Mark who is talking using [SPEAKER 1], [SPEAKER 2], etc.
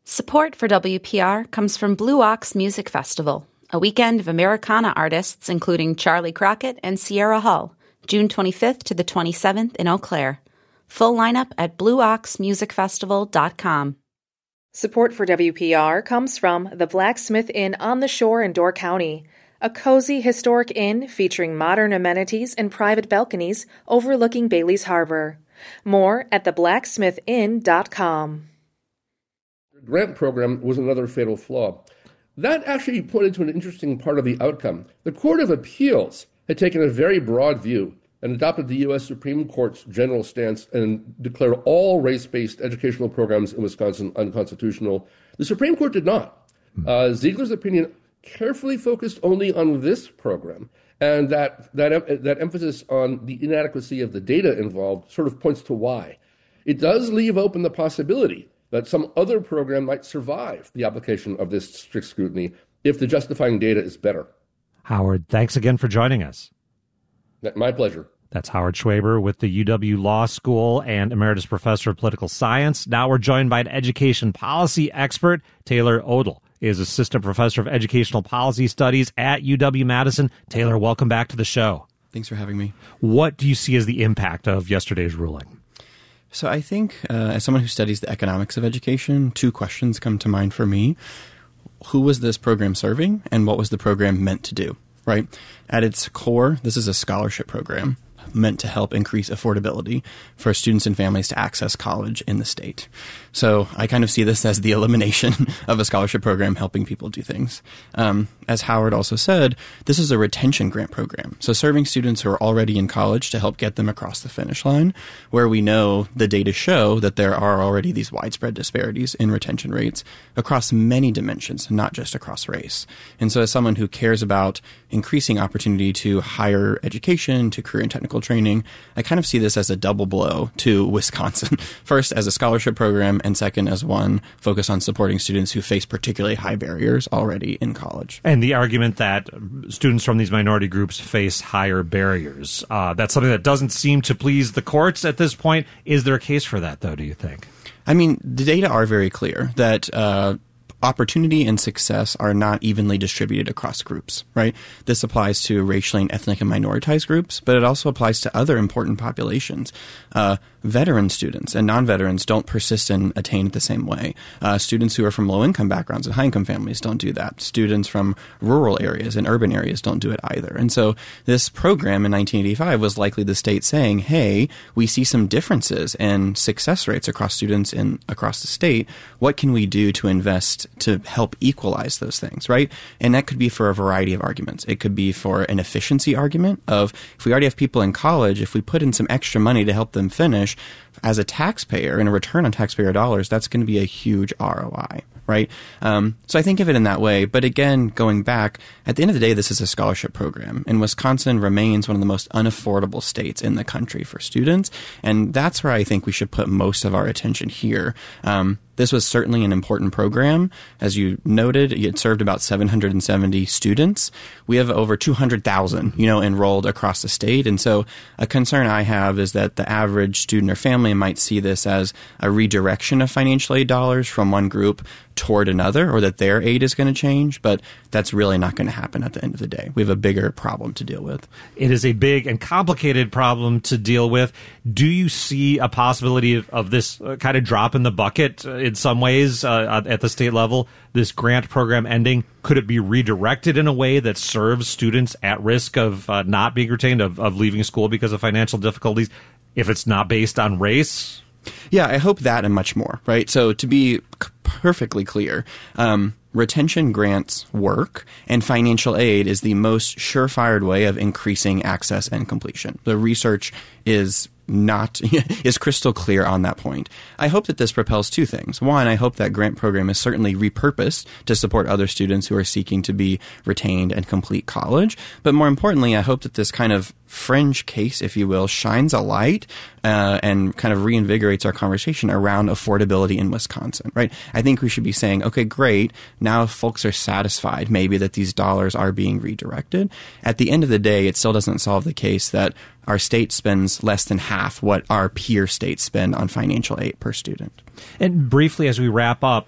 [SPEAKER 1] Support for WPR comes from Blue Ox Music Festival, a weekend of Americana artists including Charlie Crockett and Sierra Hull, June 25th to the 27th in Eau Claire. Full lineup at blueoxmusicfestival.com.
[SPEAKER 2] Support for WPR comes from the Blacksmith Inn on the Shore in Door County, a cozy historic inn featuring modern amenities and private balconies overlooking Bailey's Harbor. More at theblacksmithinn.com.
[SPEAKER 3] The grant program was another fatal flaw. That actually pointed to an interesting part of the outcome. The Court of Appeals had taken a very broad view and adopted the U.S. Supreme Court's general stance and declared all race-based educational programs in Wisconsin unconstitutional. The Supreme Court did not. Ziegler's opinion carefully focused only on this program, and that emphasis on the inadequacy of the data involved sort of points to why. It does leave open the possibility that some other program might survive the application of this strict scrutiny if the justifying data is better.
[SPEAKER 4] Howard, thanks again for joining us.
[SPEAKER 3] My pleasure.
[SPEAKER 4] That's Howard Schwaber with the UW Law School and Emeritus Professor of Political Science. Now we're joined by an education policy expert. Taylor Odle is Assistant Professor of Educational Policy Studies at UW-Madison. Taylor, welcome back to the show.
[SPEAKER 5] Thanks for having me.
[SPEAKER 4] What do you see as the impact of yesterday's ruling?
[SPEAKER 5] So I think as someone who studies the economics of education, two questions come to mind for me. Who was this program serving, and what was the program meant to do, right? At its core, this is a scholarship program meant to help increase affordability for students and families to access college in the state. So I kind of see this as the elimination of a scholarship program helping people do things. As Howard also said, this is a retention grant program. So serving students who are already in college to help get them across the finish line, where we know the data show that there are already these widespread disparities in retention rates across many dimensions, not just across race. And so as someone who cares about increasing opportunity to higher education, to career and technical training, I kind of see this as a double blow to Wisconsin. First, as a scholarship program, and second, as one focused on supporting students who face particularly high barriers already in college.
[SPEAKER 4] And the argument that students from these minority groups face higher barriers, that's something that doesn't seem to please the courts at this point. Is there a case for that, though, do you think?
[SPEAKER 5] I mean, the data are very clear that opportunity and success are not evenly distributed across groups, right? This applies to racially and ethnic and minoritized groups, but it also applies to other important populations. Veteran students and non-veterans don't persist and attain it the same way. Students who are from low-income backgrounds and high-income families don't do that. Students from rural areas and urban areas don't do it either. And so this program in 1985 was likely the state saying, hey, we see some differences in success rates across students across the state. What can we do to invest to help equalize those things, right? And that could be for a variety of arguments. It could be for an efficiency argument of if we already have people in college, if we put in some extra money to help them finish, as a taxpayer and a return on taxpayer dollars, that's going to be a huge ROI, right? So I think of it in that way. But again, going back, at the end of the day, this is a scholarship program. And Wisconsin remains one of the most unaffordable states in the country for students. And that's where I think we should put most of our attention here. This was certainly an important program. As you noted, it served about 770 students. We have over 200,000, enrolled across the state. And so a concern I have is that the average student or family might see this as a redirection of financial aid dollars from one group toward another, or that their aid is going to change, but that's really not going to happen at the end of the day. We have a bigger problem to deal with.
[SPEAKER 4] It is a big and complicated problem to deal with. Do you see a possibility of this kind of drop in the bucket in some ways at the state level, this grant program ending? Could it be redirected in a way that serves students at risk of not being retained, of leaving school because of financial difficulties, if it's not based on race?
[SPEAKER 5] Yeah, I hope that and much more, right? So to be perfectly clear, retention grants work, and financial aid is the most surefire way of increasing access and completion. The research is crystal clear on that point. I hope that this propels two things. One, I hope that grant program is certainly repurposed to support other students who are seeking to be retained and complete college. But more importantly, I hope that this kind of fringe case, if you will, shines a light and kind of reinvigorates our conversation around affordability in Wisconsin, right? I think we should be saying, okay, great. Now folks are satisfied maybe that these dollars are being redirected. At the end of the day, it still doesn't solve the case that our state spends less than half what our peer states spend on financial aid per student.
[SPEAKER 4] And briefly, as we wrap up,